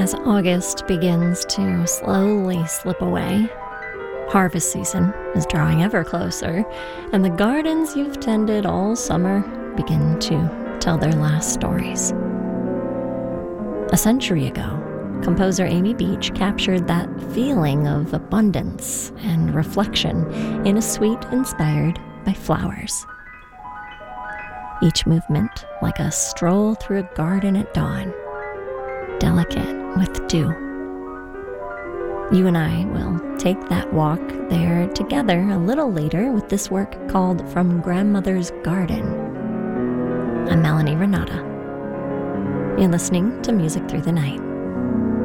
As August begins to slowly slip away, harvest season is drawing ever closer, and the gardens you've tended all summer begin to tell their last stories. A century ago, composer Amy Beach captured that feeling of abundance and reflection in a suite inspired by flowers. Each movement like a stroll through a garden at dawn, delicate with dew. You and I will take that walk there together a little later with this work called From Grandmother's Garden. I'm Melanie Renata. You're listening to Music Through the Night.